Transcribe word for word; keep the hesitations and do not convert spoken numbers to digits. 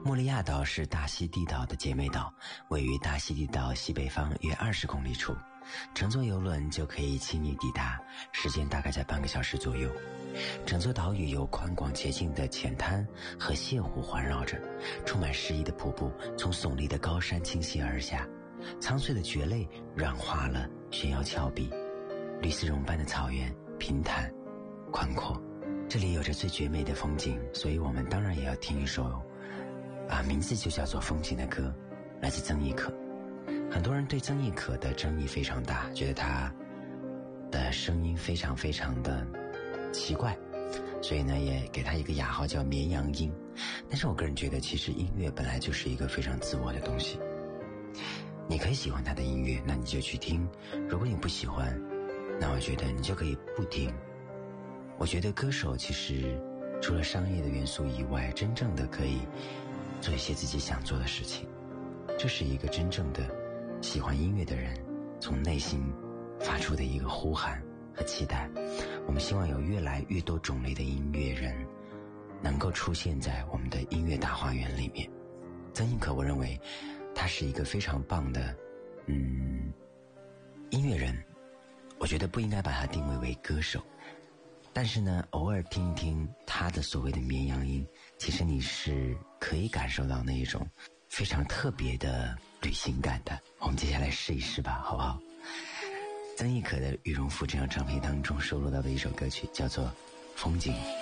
莫利亚岛是大溪地岛的姐妹岛，位于大溪地岛西北方约二十公里处，乘坐游轮就可以轻易抵达，时间大概在半个小时左右。整座岛屿由宽广洁净的浅滩和泻湖环绕着，充满诗意的瀑布从耸立的高山倾泻而下，苍翠的蕨类软化了悬崖峭壁，绿丝绒般的草原平坦宽阔，这里有着最绝美的风景，所以我们当然也要听一首啊，名字就叫做风景的歌，来自曾轶可。很多人对曾轶可的争议非常大，觉得他的声音非常非常的奇怪，所以呢也给他一个雅号叫绵羊音。但是我个人觉得其实音乐本来就是一个非常自我的东西，你可以喜欢他的音乐，那你就去听，如果你不喜欢，那我觉得你就可以不听。我觉得歌手其实除了商业的元素以外，真正的可以做一些自己想做的事情，这是一个真正的喜欢音乐的人从内心发出的一个呼喊和期待。我们希望有越来越多种类的音乐人能够出现在我们的音乐大花园里面。曾轶可我认为他是一个非常棒的嗯音乐人，我觉得不应该把他定位为歌手，但是呢偶尔听一听他的所谓的绵羊音，其实你是可以感受到那一种非常特别的旅行感的。我们接下来试一试吧，好不好？曾轶可的《羽绒服》这张唱片当中收录到的一首歌曲叫做《风景》。